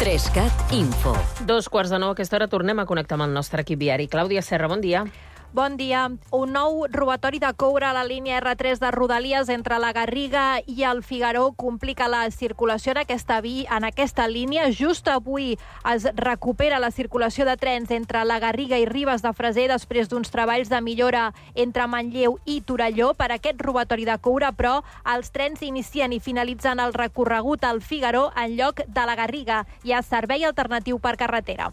3CAT Info. 2:45 a aquesta hora tornem a connectar amb el nostre equip viari. Clàudia Serra, bon dia. Bon dia. Un nou robatori de coure a la línia R3 de Rodalies entre la Garriga i el Figaró complica la circulació en aquesta línia. Just avui es recupera la circulació de trens entre la Garriga i Ribes de Freser després d'uns treballs de millora entre Manlleu i Torelló. Per aquest robatori de coure, però, els trens inicien i finalitzen el recorregut al Figaró en lloc de la Garriga. Hi ha servei alternatiu per carretera.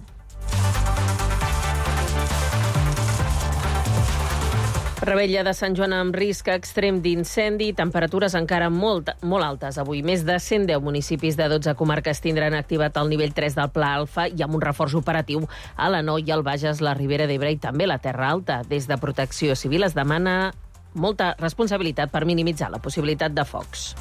Revetlla de Sant Joan amb risc extrem d'incendi i temperatures encara molt altes. Avui, més de 110 municipis de 12 comarques tindran activat el nivell 3 del Pla Alfa i amb un reforç operatiu a l'Anoia, el Bages, la Ribera d'Ebre i també la Terra Alta. Des de Protecció Civil es demana molta responsabilitat per minimitzar la possibilitat de focs.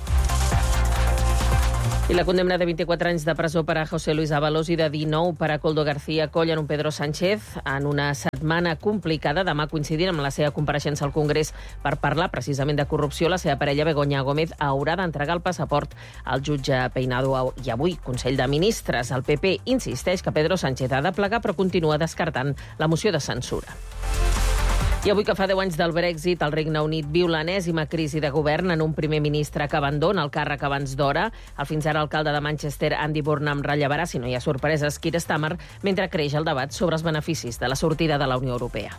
I la condemna de 24 anys de presó per a José Luis Ábalos i de 19 per a Koldo García Coll en un Pedro Sánchez en una setmana complicada. Demà, coincidint amb la seva compareixença al Congrés per parlar precisament de corrupció, la seva parella Begoña Gómez haurà d'entregar el passaport al jutge Peinado. I avui, Consell de Ministres. El PP insisteix que Pedro Sánchez ha de plegar, però continua descartant la moció de censura. I avui, que fa 10 anys del Brexit, el Regne Unit viu l'enèsima crisi de govern en un primer ministre que abandona el càrrec abans d'hora. El fins ara alcalde de Manchester, Andy Burnham, rellevarà, si no hi ha sorpreses, Keir Starmer, mentre creix el debat sobre els beneficis de la sortida de la Unió Europea.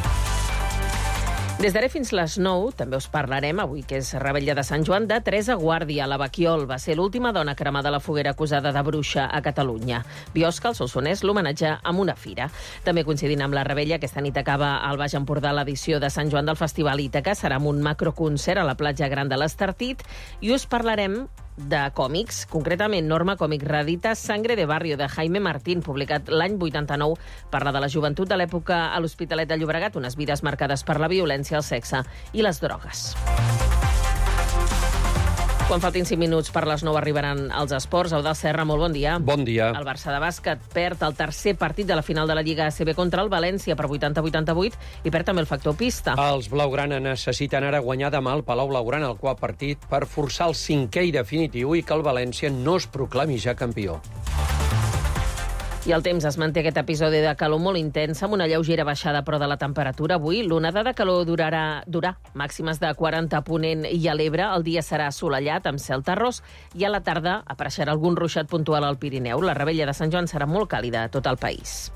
Des d'ara fins les 9 també us parlarem, avui que és Revetlla de Sant Joan, de Teresa Guàrdia, la Baquiol. Va ser l'última dona cremada a la foguera acusada de bruixa a Catalunya. Biosca, el Solsonès, l'homenatja amb una fira. També coincidint amb la Revetlla, aquesta nit acaba al Baix Empordà l'edició de Sant Joan del Festival Ítaca. Serà amb un macroconcert a la platja Gran de l'Estartit i us parlarem de còmics, concretament Norma Còmic reedita Sangre de Barrio, de Jaime Martín, publicat l'any 89. Parla de la joventut de l'època a l'Hospitalet de Llobregat, unes vides marcades per la violència, el sexe i les drogues. Quan faltin 5 minuts per les 9 arribaran els esports. Eudald Serra, molt bon dia. Bon dia. El Barça de bàsquet perd el tercer partit de la final de la Lliga ACB contra el València per 80-88 i perd també el factor pista. Els blaugrana necessiten ara guanyar demà al Palau Blaugrana el quart partit per forçar el cinquè i definitiu i que el València no es proclami ja campió. I el temps es manté aquest episodi de calor molt intensa, amb una lleugera baixada però de la temperatura. Avui l'onada de calor durarà màximes de 40 a Ponent i a l'Ebre. El dia serà assolellat amb cel terrós i a la tarda apareixerà algun ruixat puntual al Pirineu. La Revetlla de Sant Joan serà molt càlida a tot el país.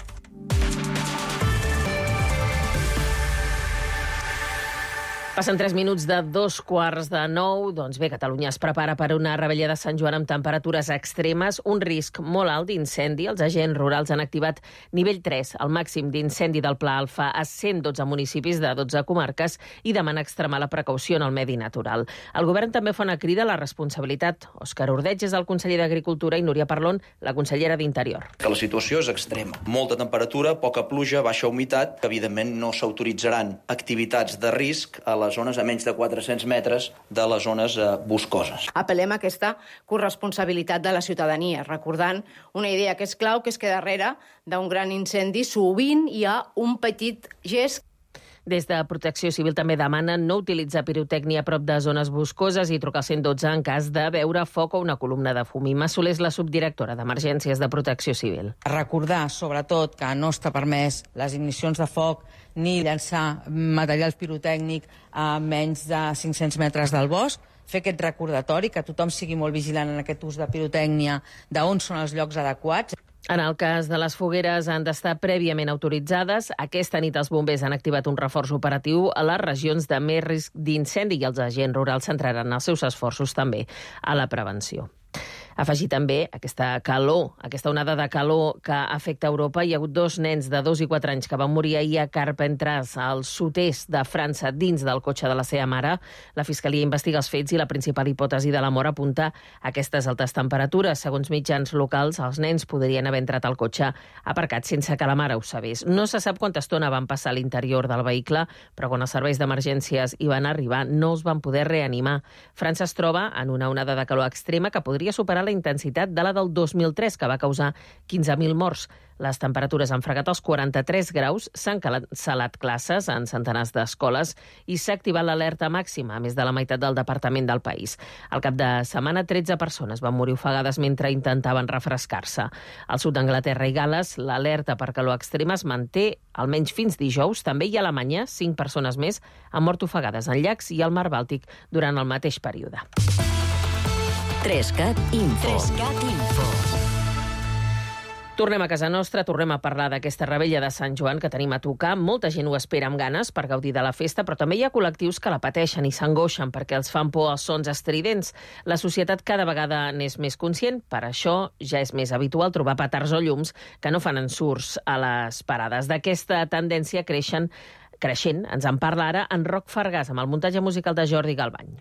Passen 3 minuts de 8:45. Doncs bé, Catalunya es prepara per una Revetlla de Sant Joan amb temperatures extremes, un risc molt alt d'incendi. Els agents rurals han activat nivell 3, el màxim d'incendi del Pla Alfa a 112 municipis de 12 comarques i demana extremar la precaució en el medi natural. El govern també fa una crida a la responsabilitat. Òscar Ordeig és el conseller d'Agricultura i Núria Parlon, la consellera d'Interior. Que la situació és extrema. Molta temperatura, poca pluja, baixa humitat. Evidentment no s'autoritzaran activitats de risc a les zones a menys de 400 metres de les zones boscoses. Apel·lem a aquesta corresponsabilitat de la ciutadania, recordant una idea que és clau, que és que darrere d'un gran incendi sovint hi ha un petit gest. Des de Protecció Civil també demanen no utilitzar pirotècnia a prop de zones boscoses i trucar al 112 en cas de veure foc o una columna de fum. Imma Soler és la subdirectora d'Emergències de Protecció Civil. Recordar, sobretot, que no està permès les ignicions de foc ni llançar material pirotècnic a menys de 500 metres del bosc, fer aquest recordatori, que tothom sigui molt vigilant en aquest ús de pirotècnia, d'on són els llocs adequats. En el cas de les fogueres han d'estar prèviament autoritzades. Aquesta nit els bombers han activat un reforç operatiu a les regions de més risc d'incendi i els agents rurals centraran els seus esforços també a la prevenció. Afegir també aquesta calor, aquesta onada de calor que afecta Europa. Hi ha hagut 2 nens de 2 i 4 anys que van morir ahir a Carpentras, al sud-est de França, dins del cotxe de la seva mare. La Fiscalia investiga els fets i la principal hipòtesi de la mort apunta a aquestes altes temperatures. Segons mitjans locals, els nens podrien haver entrat al cotxe aparcat sense que la mare ho sabés. No se sap quanta estona van passar a l'interior del vehicle, però quan els serveis d'emergències hi van arribar no els van poder reanimar. França es troba en una onada de calor extrema que podria superar la la intensitat de la del 2003, que va causar 15.000 morts. Les temperatures han fregat els 43 graus, s'han cancel·lat classes en centenars d'escoles i s'ha activat l'alerta màxima a més de la meitat del departament del país. Al cap de setmana, 13 persones van morir ofegades mentre intentaven refrescar-se. Al sud d'Anglaterra i Gal·les, l'alerta per calor extrema es manté almenys fins dijous. També i a Alemanya, 5 persones més han mort ofegades en llacs i al mar Bàltic durant el mateix període. 3CAT Info. Tornem a casa nostra, tornem a parlar d'aquesta rebella de Sant Joan que tenim a tocar. Molta gent ho espera amb ganes per gaudir de la festa, però també hi ha col·lectius que la pateixen i s'angoixen perquè els fan por els sons estridents. La societat cada vegada n'és més conscient, per això ja és més habitual trobar petards o llums que no fan ensurts a les parades. D'aquesta tendència creixent, ens en parla ara en Roc Fargàs, amb el muntatge musical de Jordi Galbany.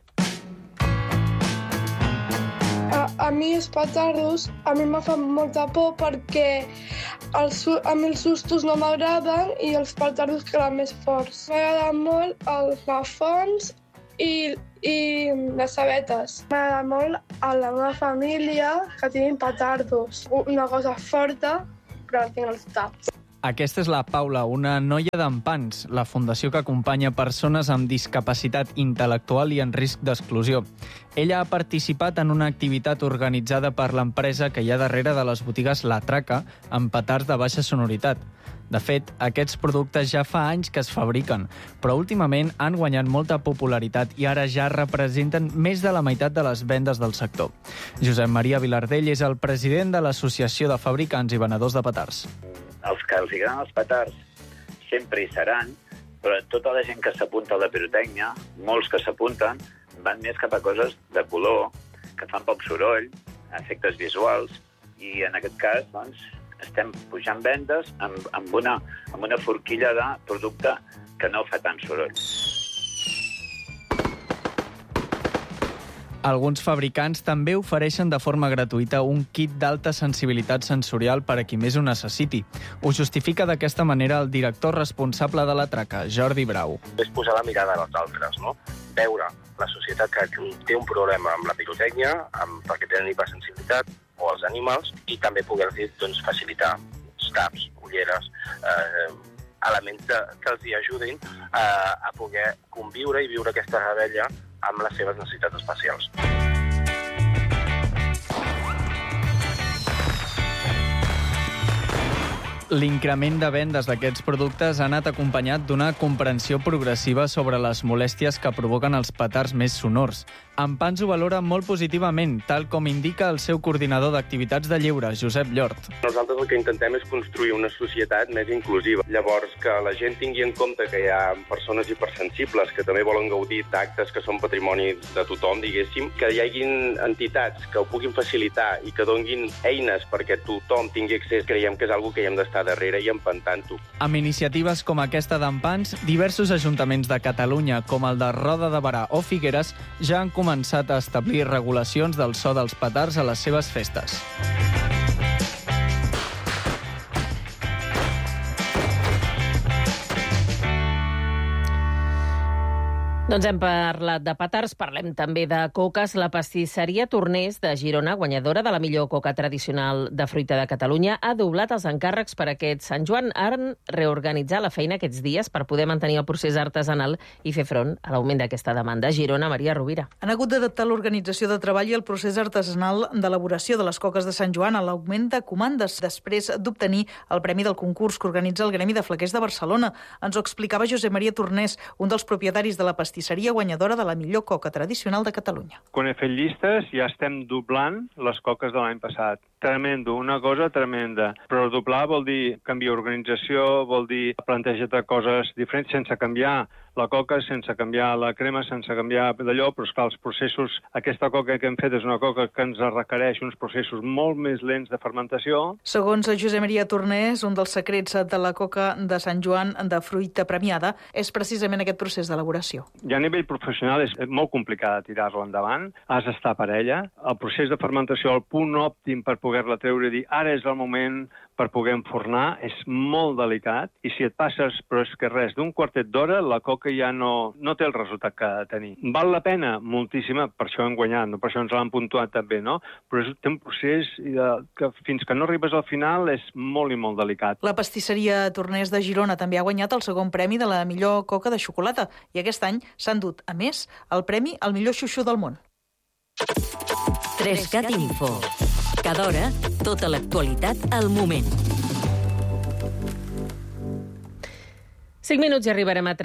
A mi els petardos a mi me fan molta por perquè a mi els sustos no m'agraden i els petardos queden més forts. M'agraden molt els plafons i les sabetes. M'agrada molt a la meva família que tinguin petardos. Una cosa forta, però no tinc els taps. Aquesta és la Paula, una noia d'Empans, la fundació que acompanya persones amb discapacitat intel·lectual i en risc d'exclusió. Ella ha participat en una activitat organitzada per l'empresa que hi ha darrere de les botigues La Traca, amb petards de baixa sonoritat. De fet, aquests productes ja fa anys que es fabriquen, però últimament han guanyat molta popularitat i ara ja representen més de la meitat de les vendes del sector. Josep Maria Vilardell és el president de l'Associació de Fabricants i Venedors de Petards. Els que els agraden els petards sempre hi seran, però tota la gent que s'apunta a la pirotècnia, molts que s'apunten, van més cap a coses de color, que fan poc soroll, efectes visuals, i en aquest cas, doncs, estem pujant vendes amb una forquilla de producte que no fa tant soroll. Alguns fabricants també ofereixen de forma gratuïta un kit d'alta sensibilitat sensorial per a qui més ho necessiti. Ho justifica d'aquesta manera el director responsable de La Traca, Jordi Brau. És posar la mirada als altres, no? Veure la societat que té un problema amb la pirotècnia, perquè tenen hipersensibilitat, o els animals, i també poder-los facilitar taps, ulleres, elements que els ajudin a poder conviure i viure aquesta rebella amb les seves necessitats especials. L'increment de vendes d'aquests productes ha anat acompanyat d'una comprensió progressiva sobre les molèsties que provoquen els petards més sonors. Empans ho valora molt positivament, tal com indica el seu coordinador d'activitats de lleure, Josep Llort. Nosaltres el que intentem és construir una societat més inclusiva. Llavors, que la gent tingui en compte que hi ha persones hipersensibles que també volen gaudir d'actes que són patrimoni de tothom, diguéssim, que hi hagin entitats que ho puguin facilitar i que donguin eines perquè tothom tingui accés, creiem que és una cosa que hi hem d'estar darrere i empantant-ho. Amb iniciatives com aquesta d'Empans, diversos ajuntaments de Catalunya, com el de Roda de Berà o Figueres, ja han començat a establir regulacions del so dels petards a les seves festes. Doncs hem parlat de petards, parlem també de coques. La pastisseria Tornés de Girona, guanyadora de la millor coca tradicional de fruita de Catalunya, ha doblat els encàrrecs per aquest Sant Joan. Han reorganitzat la feina aquests dies per poder mantenir el procés artesanal i fer front a l'augment d'aquesta demanda. Girona, Maria Rovira. Han hagut d'adaptar l'organització de treball i el procés artesanal d'elaboració de les coques de Sant Joan a l'augment de comandes després d'obtenir el premi del concurs que organitza el Gremi de Flaquers de Barcelona. Ens ho explicava Josep Maria Tornés, un dels propietaris de la pastisseria guanyadora de la millor coca tradicional de Catalunya. Quan he fet llistes ja estem doblant les coques de l'any passat. Tremendo, una cosa tremenda. Però doblar vol dir canviar organització, vol dir plantejar coses diferents sense canviar la coca, sense canviar la crema, sense canviar d'allò, però esclar, els processos, aquesta coca que hem fet és una coca que ens requereix uns processos molt més lents de fermentació. Segons Josep Maria Tornés, un dels secrets de la coca de Sant Joan de fruita premiada és precisament aquest procés d'elaboració. Ja a nivell professional és molt complicat tirar-la endavant, has d'estar per ella. El procés de fermentació, el punt òptim per poder-la treure i dir ara és el moment per poder enfornar, és molt delicat, i si et passes, però és que res, d'un quartet d'hora la coca que ja no té el resultat que ha de tenir. Val la pena? Moltíssima, per això hem guanyat, no? Per això ens l'han puntuat també, no? Però té un procés que fins que no arribes al final és molt i molt delicat. La pastisseria Torners de Girona també ha guanyat el segon premi de la millor coca de xocolata i aquest any s'ha endut, a més, el premi al millor xuxu del món. 3CAT Info. Cada hora, tota l'actualitat al moment. 5 minuts i arribarem a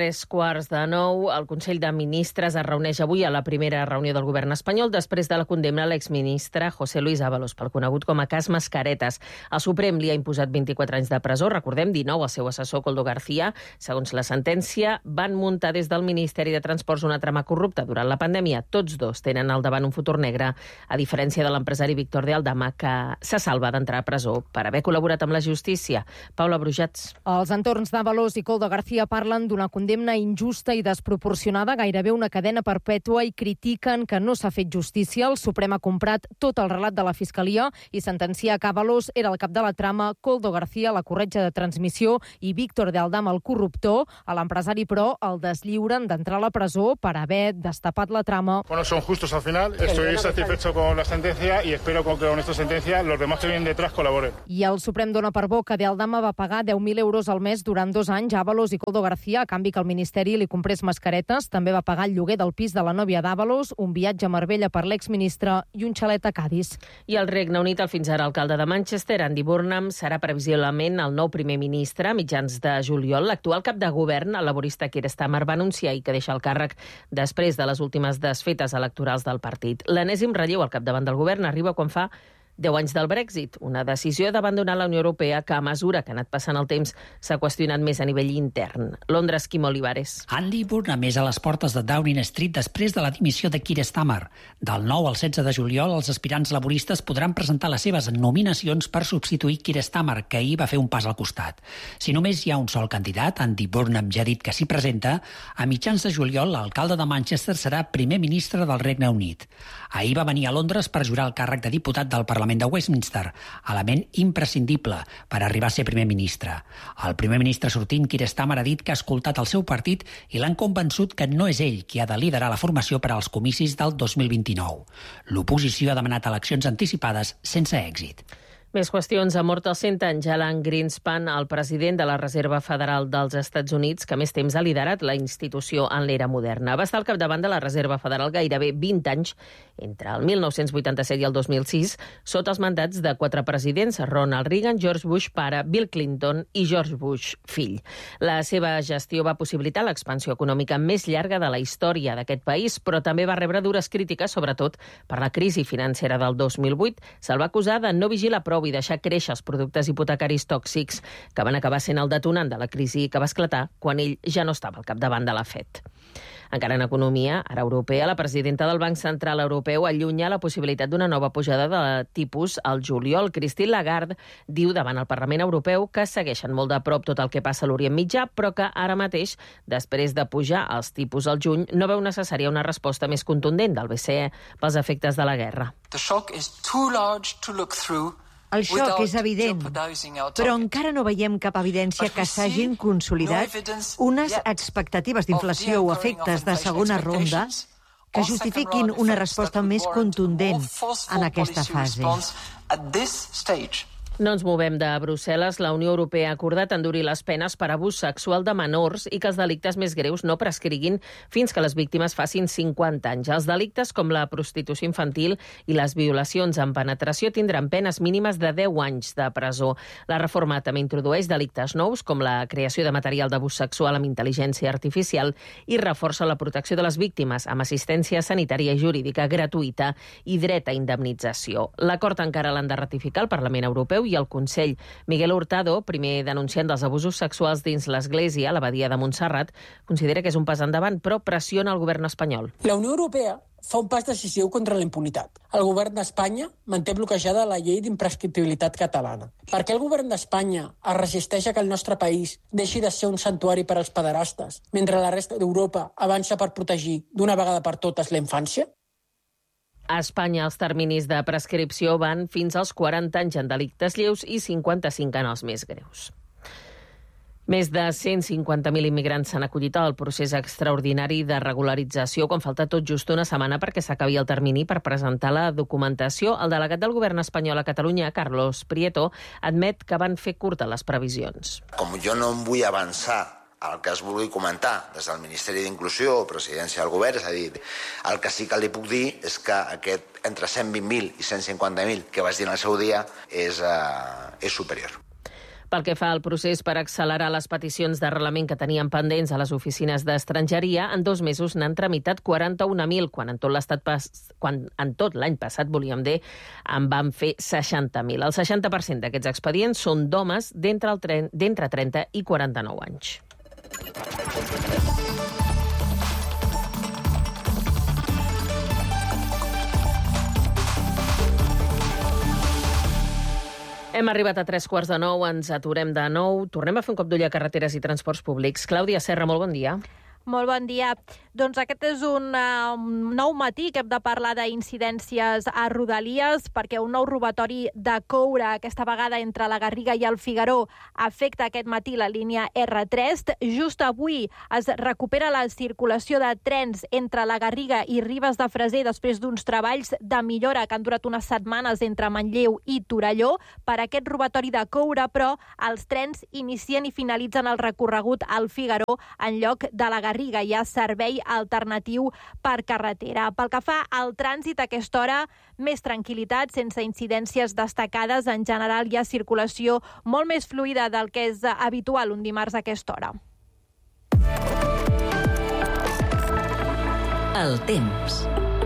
8:45. El Consell de Ministres es reuneix avui a la primera reunió del govern espanyol després de la condemna a l'exministre José Luis Ábalos pel conegut com a cas Mascaretes. El Suprem li ha imposat 24 anys de presó, recordem, 19 al seu assessor Koldo García. Segons la sentència, van muntar des del Ministeri de Transports una trama corrupta durant la pandèmia. Tots dos tenen al davant un futur negre, a diferència de l'empresari Víctor de Aldama, que se salva d'entrar a presó per haver col·laborat amb la justícia. Paula Brujats. Els entorns d'Ábalos i Koldo García parlen d'una condemna injusta i desproporcionada, gairebé una cadena perpètua, i critiquen que no s'ha fet justícia. El Suprem ha comprat tot el relat de la Fiscalia i sentencia que Ábalos era el cap de la trama, Koldo García la corretja de transmissió i Víctor de Aldama el corruptor. A l'empresari, però, el deslliuren d'entrar a la presó per haver destapat la trama. Bueno, son justos al final. Estoy satisfecho con la sentencia y espero que con esta sentencia los demás que vienen detrás colaboren. I el Suprem dona per bo que de Aldama va pagar 10.000 euros al mes durant 2 anys a Ábalos i Koldo García a canvi que el Ministeri li comprés mascaretes. També va pagar el lloguer del pis de la nòvia d'Ábalos, un viatge a Marbella per l'exministre i un xalet a Cádiz. I el Regne Unit, el fins ara alcalde de Manchester, Andy Burnham, serà previsiblement el nou primer ministre a mitjans de juliol. L'actual cap de govern, el laborista Keir Starmer, va anunciar que deixa el càrrec després de les últimes desfetes electorals del partit. L'enèsim relleu al capdavant del govern arriba quan fa 10 anys del Brexit, una decisió d'abandonar la Unió Europea que, a mesura que ha anat passant el temps, s'ha qüestionat més a nivell intern. Londres, Quim Olivares. Andy Burnham és a les portes de Downing Street després de la dimissió de Keir Starmer. Del 9 al 16 de juliol, els aspirants laboristes podran presentar les seves nominacions per substituir Keir Starmer, que ahir va fer un pas al costat. Si només hi ha un sol candidat, Andy Burnham ja ha dit que s'hi presenta, a mitjans de juliol l'alcalde de Manchester serà primer ministre del Regne Unit. Ahir va venir a Londres per jurar el càrrec de diputat del Parlament de Westminster, element imprescindible per arribar a ser primer ministre. El primer ministre sortint, Keir Starmer, ha dit que ha escoltat el seu partit i l'han convençut que no és ell qui ha de liderar la formació per als comicis del 2029. L'oposició ha demanat eleccions anticipades sense èxit. Més qüestions. Ha mort als 100 anys Alan Greenspan, el president de la Reserva Federal dels Estats Units, que més temps ha liderat la institució en l'era moderna. Va estar al capdavant de la Reserva Federal gairebé 20 anys, entre el 1987 i el 2006, sota els mandats de 4 presidents, Ronald Reagan, George Bush pare, Bill Clinton i George Bush fill. La seva gestió va possibilitar l'expansió econòmica més llarga de la història d'aquest país, però també va rebre dures crítiques, sobretot per la crisi financera del 2008. Se'l va acusar de no vigilar prou i deixar créixer els productes hipotecaris tòxics, que van acabar sent el detonant de la crisi que va esclatar quan ell ja no estava al capdavant de la FED. Encara en economia, ara europea, la presidenta del Banc Central Europeu allunya la possibilitat d'una nova pujada de tipus al juliol. Christine Lagarde diu davant el Parlament Europeu que segueixen molt de prop tot el que passa a l'Orient Mitjà, però que ara mateix, després de pujar els tipus al juny, no veu necessària una resposta més contundent del BCE pels efectes de la guerra. The shock is too large to look through. El xoc és evident, però encara no veiem cap evidència que s'hagin consolidat unes expectatives d'inflació o efectes de segona ronda que justifiquin una resposta més contundent en aquesta fase. No ens movem de Brussel·les. La Unió Europea ha acordat endurir les penes per abús sexual de menors i que els delictes més greus no prescriguin fins que les víctimes facin 50 anys. Els delictes com la prostitució infantil i les violacions amb penetració tindran penes mínimes de 10 anys de presó. La reforma també introdueix delictes nous com la creació de material d'abús sexual amb intel·ligència artificial i reforça la protecció de les víctimes amb assistència sanitària i jurídica gratuïta i dret a indemnització. L'acord encara l'han de ratificar el Parlament Europeu i el Consell. Miguel Hurtado, primer denunciant dels abusos sexuals dins l'Església a l'abadia de Montserrat, considera que és un pas endavant, però pressiona el govern espanyol. La Unió Europea fa un pas decisiu contra la impunitat. El govern d'Espanya manté bloquejada la llei d'imprescriptibilitat catalana. Per què el govern d'Espanya es resisteix a que el nostre país deixi de ser un santuari per als pederastes, mentre la resta d'Europa avança per protegir d'una vegada per totes la infància? A Espanya, els terminis de prescripció van fins als 40 anys en delictes lleus i 55 en els més greus. Més de 150.000 immigrants s'han acollit al procés extraordinari de regularització quan falta tot just una setmana perquè s'acabi el termini per presentar la documentació. El delegat del govern espanyol a Catalunya, Carlos Prieto, admet que van fer curtes les previsions. Com jo no em vull avançar el que es vulgui comentar des del Ministeri d'Inclusió o Presidència del Govern, és a dir, el que sí que li puc dir és que aquest entre 120.000 i 150.000 que vaig dir en el seu dia és superior. Pel que fa al procés per accelerar les peticions d'arrelament que tenien pendents a les oficines d'estrangeria, en 2 mesos n'han tramitat 41.000, quan en tot l'any passat, volíem dir, en van fer 60.000. El 60% d'aquests expedients són d'homes d'entre 30 i 49 anys. Hem arribat a 3:15, ens aturem de nou. Tornem a fer un cop d'ull a carreteres i transports públics. Clàudia Serra, molt bon dia. Molt bon dia. Doncs aquest és un nou matí que hem de parlar d'incidències a Rodalies, perquè un nou robatori de coure, aquesta vegada entre la Garriga i el Figaró, afecta aquest matí la línia R3. Just avui es recupera la circulació de trens entre la Garriga i Ribes de Freser després d'uns treballs de millora que han durat unes setmanes entre Manlleu i Torelló. Per aquest robatori de coure, però, els trens inicien i finalitzen el recorregut al Figaró en lloc de la Garriga. Hi ha servei alternatiu per carretera. Pel que fa al trànsit, a aquesta hora, més tranquil·litat, sense incidències destacades. En general, hi ha circulació molt més fluida del que és habitual un dimarts a aquesta hora. El temps.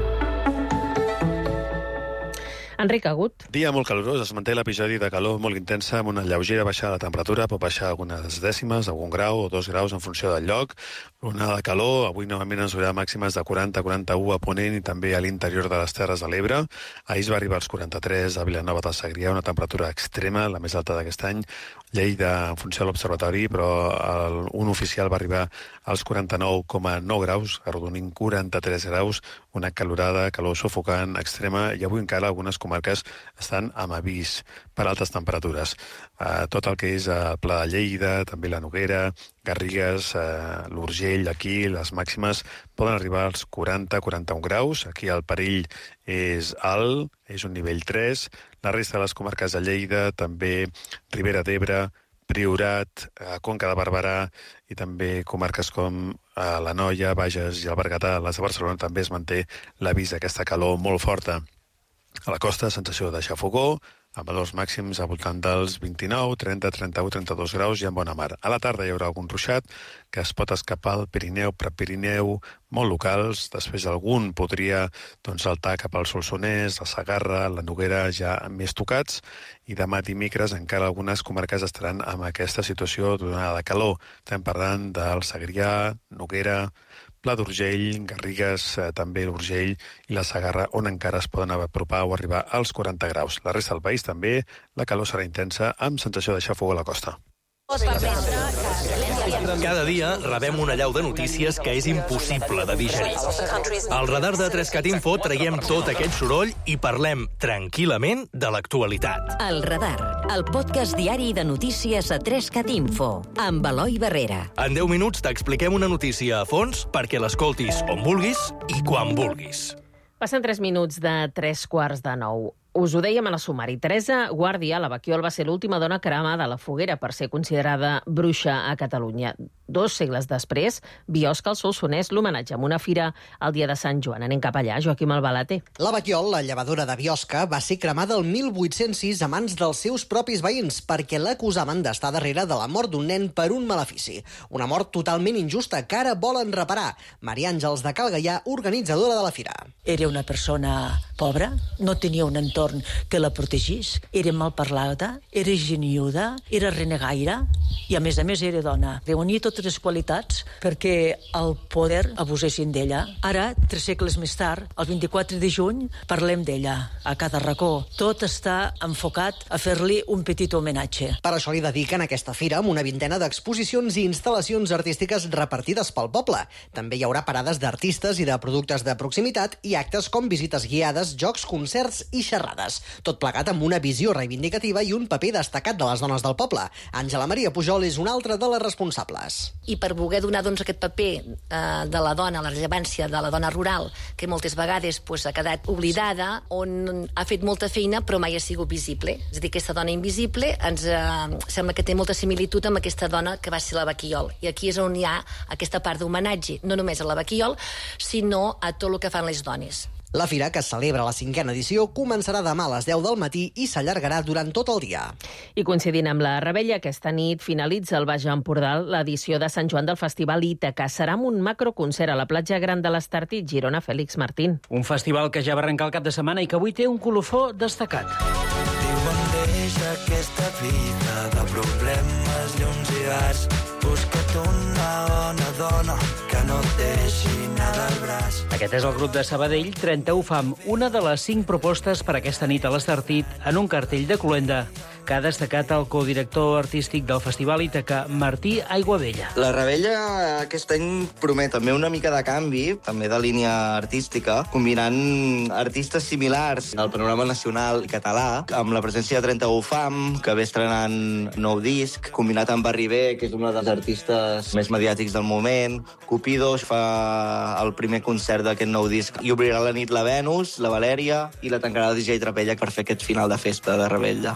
Enric Agut. Dia molt calorós, es manté l'episodi de calor molt intensa amb una lleugera baixada de temperatura, pot baixar algunes dècimes, algun grau o 2 graus en funció del lloc. L'onada de calor, avui novament ens durà màximes de 40-41 a Ponent i també a l'interior de les Terres de l'Ebre. Ahir es va arribar als 43 a Vilanova del Segrià, una temperatura extrema, la més alta d'aquest any. Lleida, en funció de l'observatori, però un oficial va arribar als 49,9 graus, arrodonint 43 graus, una calorada, calor sufocant, extrema, i avui encara algunes comarques estan amb avís per altes temperatures. Tot el que és el Pla de Lleida, també la Noguera, Garrigues, l'Urgell, aquí les màximes poden arribar als 40-41 graus. Aquí el perill és alt, és un nivell 3. La resta de les comarques de Lleida, també Ribera d'Ebre, Priorat, Conca de Barberà i també comarques com l'Anoia, Bages i el Berguedà, les de Barcelona, també es manté l'avís d'aquesta calor molt forta. A la costa, sensació de xafogó, amb valors màxims al voltant dels 29, 30, 31, 32 graus i en bona mar. A la tarda hi haurà algun ruixat que es pot escapar al Pirineu, Prepirineu, molt locals. Després algun podria saltar cap al Solsonès, la Segarra, la Noguera, ja més tocats. I demà dimecres encara algunes comarques estaran amb aquesta situació d'onada de calor. Estem parlant del Segrià, Noguera, Pla d'Urgell, Garrigues, també l'Urgell i la Segarra, on encara es poden apropar o arribar als 40 graus. La resta del país també, la calor serà intensa, amb sensació de xafogó a la costa. Cada dia rebem una allau de notícies que és impossible de digerir. Al radar de 3cat Info traiem tot aquest soroll i parlem tranquil·lament de l'actualitat. El radar, el podcast diari de notícies a 3cat Info, amb Eloi Barrera. En 10 minuts t'expliquem una notícia a fons perquè l'escoltis on vulguis i quan vulguis. Passen 3 minuts de 3:15. Us ho dèiem a la sumari. Teresa Guàrdia, la Baquiol, va ser l'última dona cremada a la foguera per ser considerada bruixa a Catalunya. 2 segles després, Biosca al Solsonès l'homenatge amb una fira el dia de Sant Joan. Anem cap allà, Joaquim Albalate. La Baquiol, la llevadora de Biosca, va ser cremada el 1806 a mans dels seus propis veïns perquè l'acusaven d'estar darrere de la mort d'un nen per un malefici. Una mort totalment injusta que ara volen reparar. Maria Àngels de Cal Gaià, organitzadora de la fira. Era una persona pobra, no tenia un entorn que la protegís, era mal parlada, era geniuda, era renegaire i a més era dona. Reunia totes altres qualitats perquè el poder abusessin d'ella. Ara, 3 segles més tard, el 24 de juny, parlem d'ella a cada racó. Tot està enfocat a fer-li un petit homenatge. Per això li dediquen aquesta fira amb una vintena d'exposicions i instal·lacions artístiques repartides pel poble. També hi haurà parades d'artistes i de productes de proximitat i actes com visites guiades, jocs, concerts i xerrades. Tot plegat amb una visió reivindicativa i un paper destacat de les dones del poble. Àngela Maria Pujol és una altra de les responsables. I per voler donar aquest paper de la dona, la rellevància de la dona rural, que moltes vegades ha quedat oblidada, on ha fet molta feina però mai ha sigut visible. És a dir, aquesta dona invisible ens sembla que té molta similitud amb aquesta dona que va ser la Baquiol. I aquí és on hi ha aquesta part d'homenatge, no només a la Baquiol, sinó a tot el que fan les dones. La fira, que celebra la 5a edició, començarà demà a les 10 del matí i s'allargarà durant tot el dia. I coincidint amb la Rebella, aquesta nit finalitza al Baix Empordà l'edició de Sant Joan del Festival Ítaca. Serà amb un macroconcert a la platja Gran de l'Estartit, Girona. Fèlix Martín. Un festival que ja va arrencar el cap de setmana i que avui té un colofó destacat. Diuen deixa aquesta vida de problemes, llums i gars. Busca't una bona dona que no et deixi anar del braç. Aquest és el grup de Sabadell, 31 Fam, una de les 5 propostes per aquesta nit a l'Estartit en un cartell de cloenda que ha destacat el codirector artístic del Festival Ítaca, Martí Aiguabella. La Rebella aquest any promet també una mica de canvi, també de línia artística, combinant artistes similars al panorama nacional català, amb la presència de 31 Fam, que ve estrenant nou disc, combinat amb Barri B, que és una dels artistes més mediàtics del moment. Cupido fa el primer concert d'aquest nou disc i obrirà la nit la Venus, la Valèria i la tancarà el DJ Trapella per fer aquest final de festa de Rebella.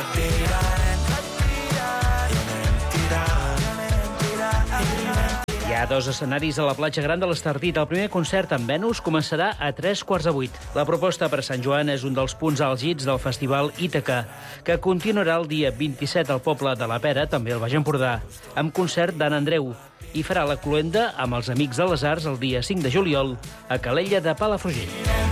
Hi ha 2 escenaris a la platja Gran de l'Estartit. El primer concert amb Venus començarà a 7:45. La proposta per Sant Joan és un dels punts àlgids del Festival Ítaca, que continuarà el dia 27 al poble de la Pera, també al Baix Empordà, amb concert d'Anna Andreu, i farà la cloenda amb els Amics de les Arts el dia 5 de juliol a Calella de Palafrugell.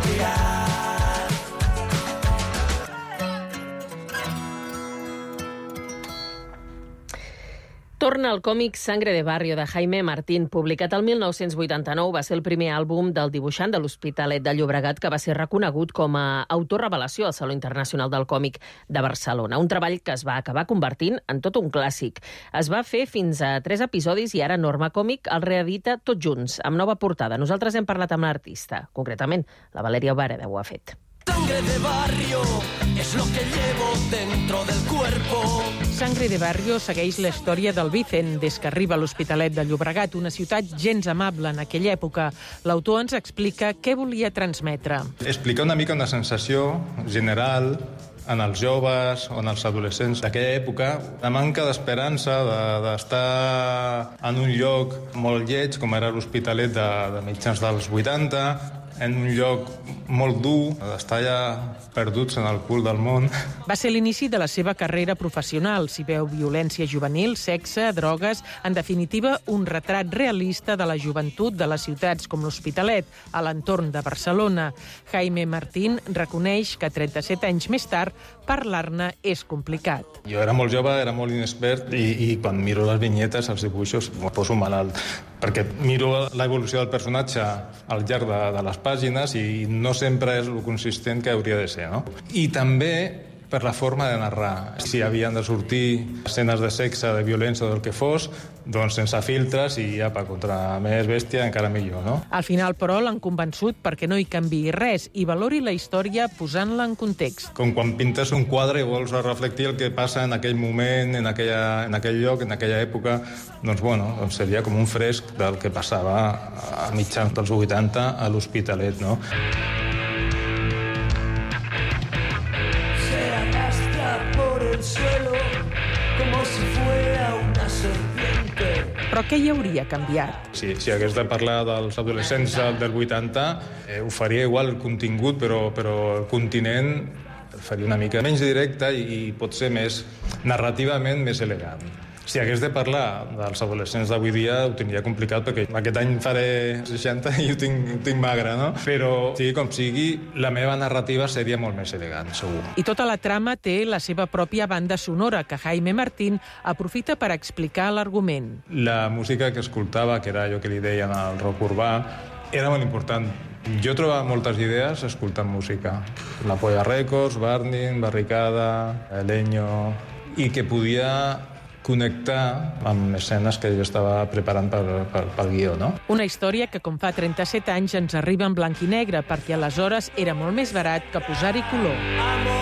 Torna el còmic Sangre de Barrio de Jaime Martín. Publicat el 1989, va ser el primer àlbum del dibuixant de l'Hospitalet de Llobregat que va ser reconegut com a autor revelació al Saló Internacional del Còmic de Barcelona. Un treball que es va acabar convertint en tot un clàssic. Es va fer fins a 3 episodis i ara Norma Còmic el reedita tots junts, amb nova portada. Nosaltres hem parlat amb l'artista. Concretament, la Valèria Obareda ho ha fet. Sangre de barrio es lo que llevo dentro del cuerpo. Sangre de Barrio segueix la història del Vicent des que arriba a l'Hospitalet de Llobregat, una ciutat gens amable en aquella època. L'autor ens explica què volia transmetre. Explicar una mica una sensació general en els joves o en els adolescents d'aquella època, la manca d'esperança d'estar en un lloc molt lleig, com era l'Hospitalet de mitjans dels 80, en un lloc molt dur, d'estar ja perduts en el cul del món. Va ser l'inici de la seva carrera professional. S'hi veu violència juvenil, sexe, drogues... En definitiva, un retrat realista de la joventut de les ciutats com l'Hospitalet, a l'entorn de Barcelona. Jaime Martín reconeix que 37 anys més tard parlar-ne és complicat. Jo era molt jove, era molt inexpert i quan miro les vinyetes, els dibuixos, em poso malalt, perquè miro l'evolució del personatge al llarg de les pàgines i no sempre és el consistent que hauria de ser, no? I també per la forma de narrar. Si havien de sortir escenes de sexe, de violència, del que fos, doncs sense filtres i apa, contra més bèstia encara millor, no? Al final, però, l'han convençut perquè no hi canviï res i valori la història posant-la en context. Com quan pintes un quadre i vols reflectir el que passa en aquell moment, en aquell lloc, en aquella època, doncs seria com un fresc del que passava a mitjans dels 80 a l'Hospitalet, no? Suelo, como si fuera una serpiente. Però què hi hauria canviat? Si hagués de parlar dels adolescents del 80, ho faria igual el contingut, però el continent el faria una mica menys directe i potser més narrativament més elegant. Si hagués de parlar dels adolescents d'avui dia ho tindria complicat perquè aquest any faré 60 i ho tinc magre, no? Però sigui com sigui, la meva narrativa seria molt més elegant, segur. I tota la trama té la seva pròpia banda sonora que Jaime Martín aprofita per explicar l'argument. La música que escoltava, que era allò que li deien el rock urbà, era molt important. Jo trobava moltes idees escoltant música. La Polla Records, Burning, Barricada, Leño, i que podia connectar amb escenes que jo estava preparant pel guió, no? Una història que, com fa 37 anys, ens arriba en blanc i negre, perquè aleshores era molt més barat que posar-hi color.